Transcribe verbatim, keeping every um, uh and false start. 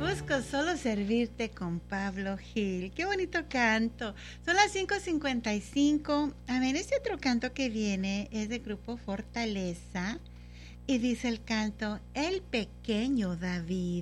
Busco solo servirte con Pablo Gil. Qué bonito canto. Son las cinco cincuenta y cinco. A ver, este otro canto que viene es de Grupo Fortaleza. Y dice el canto, El pequeño David.